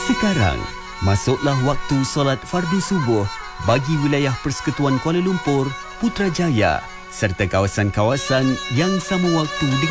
Sekarang, masuklah waktu solat fardu subuh bagi wilayah Persekutuan Kuala Lumpur, Putrajaya serta kawasan-kawasan yang sama waktu dengan